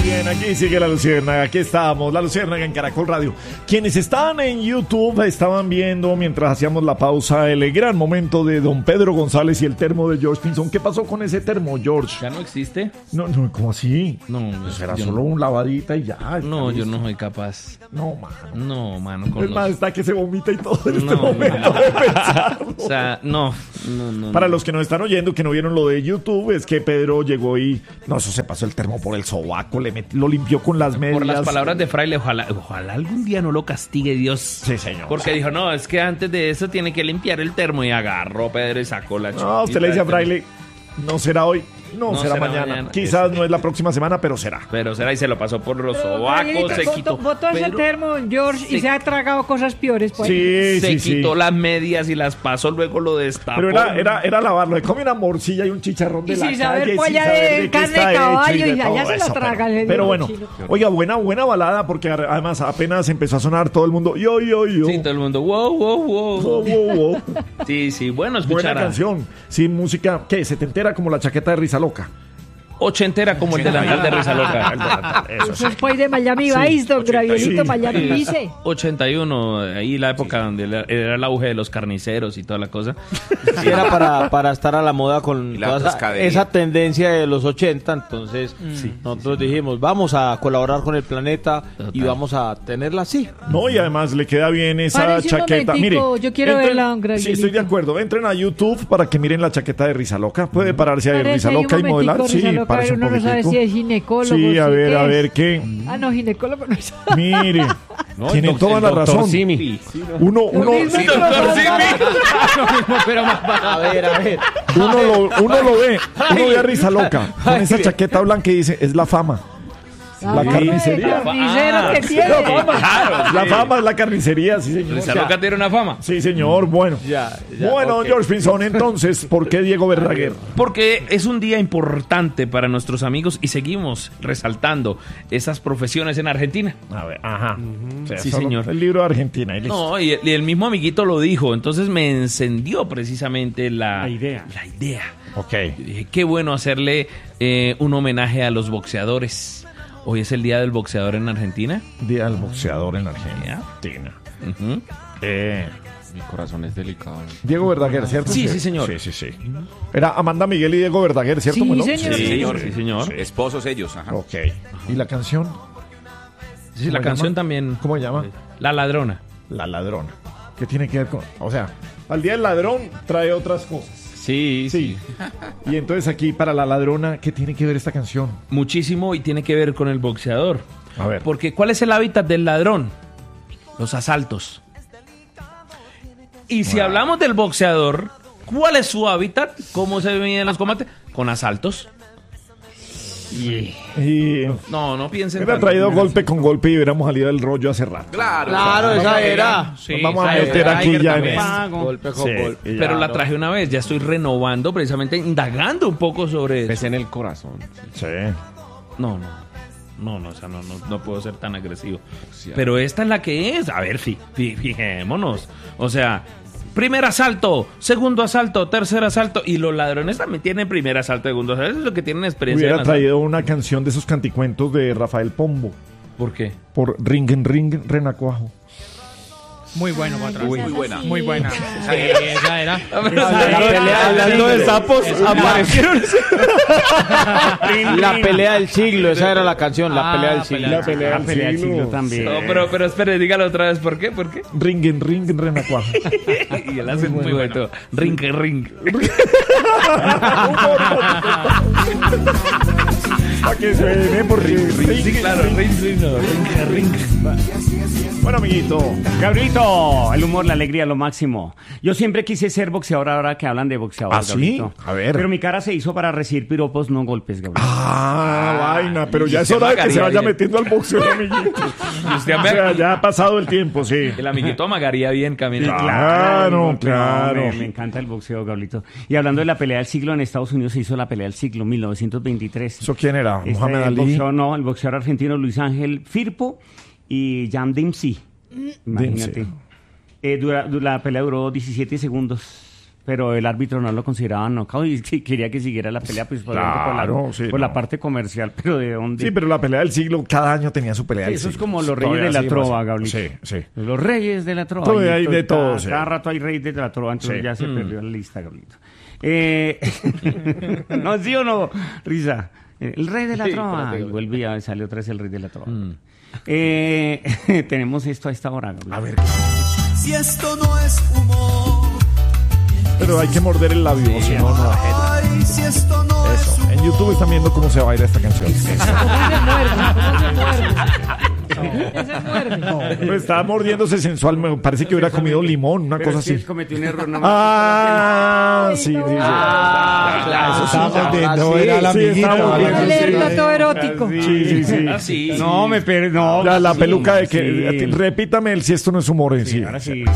bien, aquí sigue la Luciérnaga, aquí estamos, la Luciérnaga en Caracol Radio. Quienes estaban en YouTube estaban viendo, mientras hacíamos la pausa, el gran momento de don Pedro González y el termo de George Pinzón. ¿Qué pasó con ese termo, George? ¿Ya no existe? No, ¿cómo así? No, pues era solo un lavadita y ya. No, yo no soy capaz. No, mano. No, mano. Con es más, está que se vomita y todo en este No, momento de pensarlo. O sea, no. Para los que nos están oyendo, que no vieron lo de YouTube, es que Pedro llegó y... No, eso se pasó el termo por el sobaco, lo limpió con las medias. Por las palabras de Fraile, ojalá algún día no lo castigue Dios. Sí, señor. Porque dijo, no, es que antes de eso tiene que limpiar el termo. Y agarró Pedro y sacó la chiquita. No, usted le dice a Fraile, no será hoy. No será mañana. Quizás no es la próxima semana, pero será. Pero será, y se lo pasó por los sobacos, se quitó. Botó ese termo, George, y se ha tragado cosas peores. Pues. Sí, se quitó las medias y las pasó, luego lo destapó. Pero era lavarlo. Le come una morcilla y un chicharrón de la calle. Y sin saber polla de carne de caballo y allá se lo traga. Pero bueno, oiga, buena balada, porque además apenas empezó a sonar todo el mundo. Yo. Sí, todo el mundo. Wow. Sí, bueno, escuchar. Buena canción. Sí, música, ¿qué? ¿setentera como la chaqueta de Risa Loca? Ochentera como el delantal de Risa Loca. Eso es pues de Miami Vice, don Gravielito, Miami Vice. 81, ahí la época donde era el auge de los carniceros y toda la cosa. Sí, era para estar a la moda con toda esa tendencia de los 80, entonces nosotros dijimos, vamos a colaborar con el planeta. Total. Y vamos a tenerla así. No, y además le queda bien esa chaqueta. Mire, yo quiero verla, don Gravielito. Sí, estoy de acuerdo. Entren a YouTube para que miren la chaqueta de Risa Loca. Puede pararse ahí Risa Loca y modelar. Sí, parece un uno no sabe si es ginecólogo. Sí, a ver, ¿qué? No, ginecólogo no es. Mire, tiene toda la razón. Simi. Uno pero más a ver. Uno lo ve a Risa Loca con esa chaqueta blanca y dice, es la fama. La carnicería. Carnicero que tiene. La fama es la carnicería, sí, señor. ¿Risa Loca tiene una fama? Sí, señor, bueno. Bueno, okay. George Pinzón, entonces, ¿por qué Diego Verdaguer? Porque es un día importante para nuestros amigos y seguimos resaltando esas profesiones en Argentina. A ver, ajá. Sí, señor. El libro de Argentina. No, y el mismo amiguito lo dijo, entonces me encendió precisamente la idea. Ok. Dije, qué bueno hacerle un homenaje a los boxeadores. Hoy es el Día del Boxeador en Argentina. Día del Boxeador en Argentina. Mi corazón es delicado. Diego Verdaguer, ¿cierto? Sí, señor. Sí. Era Amanda Miguel y Diego Verdaguer, ¿cierto? Sí, señor. Esposos ellos, ajá. Ok. ¿Y la canción? Sí, la canción también. ¿Cómo se llama? La Ladrona. La Ladrona. ¿Qué tiene que ver con...? O sea, al Día del Ladrón trae otras cosas. Sí. Y entonces aquí, para La Ladrona, ¿qué tiene que ver esta canción? Muchísimo, y tiene que ver con el boxeador. A ver. Porque ¿cuál es el hábitat del ladrón? Los asaltos. Y si hablamos del boxeador, ¿cuál es su hábitat? ¿Cómo se miden los combates? Con asaltos. Y no piensen. Me ha traído golpe con golpe y hubiéramos salido del rollo hace rato. Claro, esa era. Sí, vamos a meter aquí ya en golpe con golpe. Pero la traje una vez, ya estoy renovando, precisamente indagando un poco sobre eso. Es en el corazón. Sí. No, o sea, no puedo ser tan agresivo. Pero esta es la que es. A ver, fijémonos. O sea, primer asalto, segundo asalto, tercer asalto. Y los ladrones también tienen primer asalto, segundo asalto. Eso es lo que tienen experiencia. Hubiera traído una canción de esos canticuentos de Rafael Pombo. ¿Por qué? Por Ring, Renacuajo. Muy bueno, patrón. Muy buena. Muy buena. Sí, esa era. Hablando de sapos, aparecieron. La pelea del siglo, esa era la canción, la pelea del siglo. La pelea del siglo también. No, pero espere, dígalo otra vez, ¿por qué? Ring, Renacuajo. Y él hace muy bueno. Ring. Para que suene, porque ring. Bueno, amiguito. Gabrielito, el humor, la alegría, lo máximo. Yo siempre quise ser boxeador ahora que hablan de boxeador. ¿Ah, sí? Gabrielito. A ver. Pero mi cara se hizo para recibir piropos, no golpes, Gabrielito. Vaina, pero ya es hora de que se vaya metiendo al boxeo, amiguito. O sea, ya ha pasado el tiempo, sí. El amiguito amagaría bien caminando. Claro. Me encanta el boxeo, Gabrielito. Y hablando de la pelea del siglo, en Estados Unidos se hizo la pelea del siglo, 1923. ¿Eso quién era? ¿Mohamed Ali? El boxeador argentino Luis Ángel Firpo y Jan Dempsey. Imagínate. La pelea duró 17 segundos. pero el árbitro no lo consideraba knockout y quería que siguiera la pelea, pues claro, por la parte comercial, pero ¿de dónde? Sí, pero la pelea del siglo, cada año tenía su pelea del siglo. Eso es como los reyes de la trova, Gablito. Sí. Los reyes de la trova. Todavía hay de todo. Cada rato hay reyes de la trova, entonces ya se perdió la lista, Gablito. ¿No, sí o no, Risa? El rey de la trova. Y volvía, salió otra vez el rey de la trova. Tenemos esto a esta hora, Gablito. A ver. Si esto no es humor. Pero hay que morder el labio, si no, no. Ay, si esto no es humor. En YouTube están viendo cómo se baila esta canción. Pues estaba mordiéndose sensual, me parece que hubiera comido limón, una cosa así. Cometió un error. Sí. Claro, No era la amiguita. El plato erótico. Sí. No, me perdí. No, La peluca de que... Repítame el si esto no es humor en sí. Ahora sí.